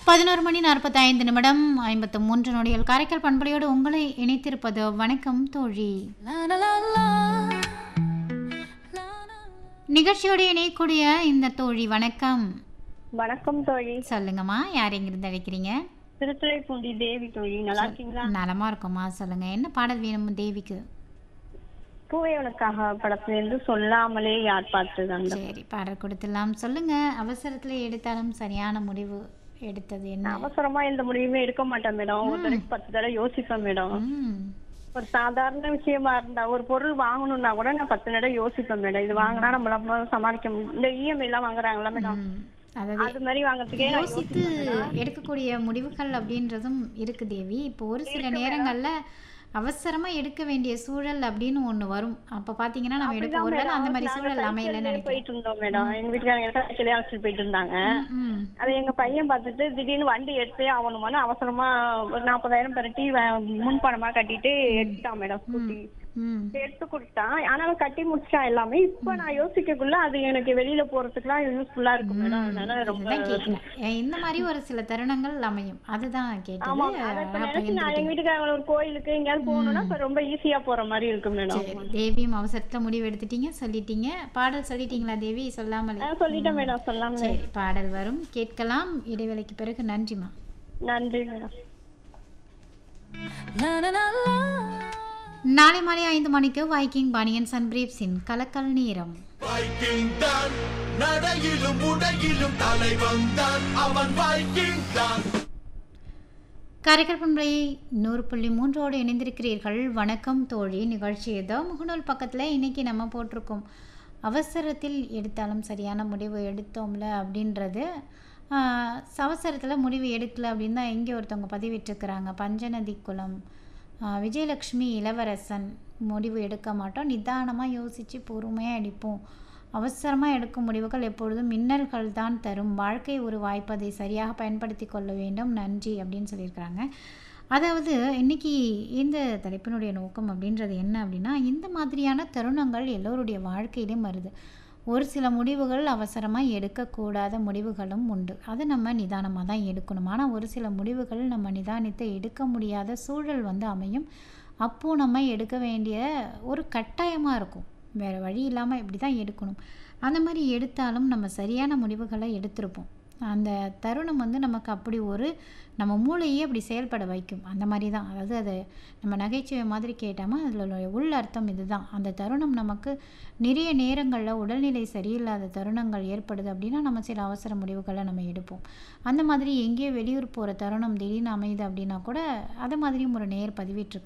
11 மணி 45 நிமிடம் 53 நொடிகள். காரைக்கால் பண்பலையோடு உங்களை இணைத்திருப்பது வணக்கம் தோழி. நிகழ்ச்சியோடு இணையக்கூடிய இந்த தோழி வணக்கம். வணக்கம் தோழி. சொல்லுங்கம்மா, யார் எங்கிருந்து அழைக்கிறீங்க? திருத்துறைப்பூண்டி தேவி தோழி. நல்லா இருக்கீங்களா? நலமா இருக்குமா, சொல்லுங்க. என்ன பாடல் வேணும் தேவிக்கு? பூவைகளுக்காக படத்திலிருந்து சொல்லாமலே யார் பார்த்தது. சரி, பாடல் கொடுத்துடலாம். சொல்லுங்க. அவசரத்துல எடுத்தாலும் சரியான முடிவு எடுத்தது என்ன? அவசரமா எந்த முடிவுமே எடுக்க மாட்டேன் மேடம். ஒரு தடவை 10 தடவை யோசிப்பேன் மேடம். ஒரு சாதாரண விஷயமா இருந்தா ஒரு பொருள் வாங்கணும்னா கூட நான் 10 தடவை யோசிப்பேன் மேடம். இது வாங்கினா நம்மளால சமாளிக்க முடியும். இந்த இஎம்ஐ எல்லாம் வாங்குறாங்களா மேடம், அது மாதிரி வாங்குறதுக்கே யோசித்து எடுக்கக்கூடிய முடிவுகள் அப்படின்றதும் இருக்கு தேவி. இப்போ ஒரு சில நேரங்கள்ல அவசரமா எடுக்க வேண்டிய சூழல் அப்படின்னு ஒண்ணு வரும். அப்ப பாத்தீங்கன்னா நம்ம எடுக்க ஒருவேளை அந்த மாதிரி சூழல் அமையலன்னு போயிட்டு இருந்தோம் மேடம். எங்க வீட்டுக்காரங்க சைக்கிளே அழைச்சிட்டு போயிட்டு இருந்தாங்க. அதை எங்க பையன் பார்த்துட்டு திடீர்னு வண்டி எடுத்தே ஆகணுமான்னு அவசரமா ஒரு 40,000 பெரட்டி முன்பணமா கட்டிட்டு எடுத்துட்டான் மேடம். ஸ்கூட்டி எடுத்து கொடுத்தான். ஆனாலும் கட்டி முடிச்சான் எல்லாமே. இப்ப நான் யோசிக்கக்குள்ள அது எனக்கு வெளியில போறதுக்குலாம் யூஸ்ஃபுல்லா இருக்கும் மேடம். அதனால ரொம்ப இந்த மாதிரி ஒரு சில தருணங்கள் அமையும். அதுதான் கேட்டது. நான் எங்க வீட்டுக்காரங்க ஒரு கோயிலுக்கு எங்கேயாவது போகணும்னா ரொம்ப ஈஸியா போற மாதிரி இருக்கும் மேடம். தேவியும் அவசரத்துல முடிவு எடுத்துட்டீங்க, சொல்லிட்டீங்க. பாடல் சொல்லிட்டீங்களா தேவி? சொல்லாமலே சொல்லிட்டேன் மேடம். சொல்லாம. சரி, பாடல் வரும், கேட்கலாம். இடைவேளைக்கு பிறகு. நன்றிமா. நன்றி மேடம். நாளை மாலை 5 மணிக்கு வைக்கிங் பனியன்ஸ் அண்ட் பிரீப்ஸின் கலக்கல் நேரம். வைக்கிங் தான் நடையிலும் உடையிலும் தலைவன் தான், அவன் வைக்கிங் தான். காரைக்கால் பண்பலை 100.3 இணைந்திருக்கிறீர்கள். வணக்கம் தோழி. நிகழ்ச்சி ஏதோ முகநூல் பக்கத்தில் இன்னைக்கு நம்ம போட்டிருக்கோம். அவசரத்தில் எடுத்தாலும் சரியான முடிவு எடுத்தோம்ல அப்படின்றது. அவசரத்தில் முடிவு எடுக்கல அப்படின்னு தான் இங்கே ஒருத்தவங்க பதிவிட்டிருக்கிறாங்க. பஞ்சநதி குளம் விஜயலட்சுமி இளவரசன். முடிவு எடுக்க மாட்டோம், நிதானமாக யோசித்து பொறுமையாக எடுப்போம். அவசரமாக எடுக்கும் முடிவுகள் எப்பொழுதும் மின்னல்கள் தான் தரும். வாழ்க்கை ஒரு வாய்ப்பு, அதை சரியாக பயன்படுத்தி கொள்ள வேண்டும். நன்றி அப்படின்னு சொல்லியிருக்கிறாங்க. அதாவது இன்றைக்கி இந்த தலைப்பினுடைய நோக்கம் அப்படின்றது என்ன அப்படின்னா, இந்த மாதிரியான தருணங்கள் எல்லோருடைய வாழ்க்கையிலும் வருது. ஒரு சில முடிவுகள் அவசரமாக எடுக்கக்கூடாத முடிவுகளும் உண்டு. அது நம்ம நிதானமாக தான் எடுக்கணும். ஆனால் ஒரு சில முடிவுகள் நம்ம நிதானித்து எடுக்க முடியாத சூழல் அமையும். அப்போது நம்ம எடுக்க வேண்டிய ஒரு கட்டாயமாக இருக்கும். வேறு வழி இல்லாமல் இப்படி தான் எடுக்கணும். அந்த மாதிரி எடுத்தாலும் நம்ம சரியான முடிவுகளை எடுத்திருப்போம். அந்த தருணம் நமக்கு அப்படி ஒரு நம்ம மூளையே அப்படி செயல்பட வைக்கும். அந்த மாதிரி தான். அதாவது அதை நம்ம நகைச்சுவை மாதிரி கேட்டாமல் அதில் உள் அர்த்தம் இதுதான். அந்த தருணம் நமக்கு நிறைய நேரங்களில் உடல்நிலை சரியில்லாத தருணங்கள் ஏற்படுது அப்படின்னா நம்ம சில அவசர முடிவுகளை நம்ம எடுப்போம். அந்த மாதிரி எங்கேயோ வெளியூர் போகிற தருணம் திடீர்னு அமையுது அப்படின்னா கூட அது மாதிரியும் ஒரு நேர் பதிவிட்டிருக்கு.